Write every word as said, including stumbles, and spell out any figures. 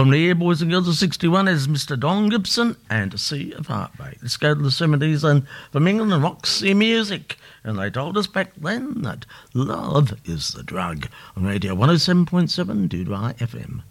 From the Air Boys and Girls of sixty-one is Mister Don Gibson and A Sea of Heartbreak. Let's go to the seventies and from England and Roxy Music. And they told us back then that love is the drug. On Radio one oh seven point seven Dudley F M.